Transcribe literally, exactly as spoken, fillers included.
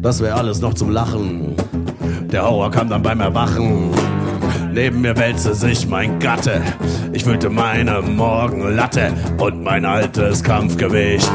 das wäre alles noch zum Lachen. Der Horror kam dann beim Erwachen. Neben mir wälzte sich mein Gatte. Ich fühlte meine Morgenlatte und mein altes Kampfgewicht.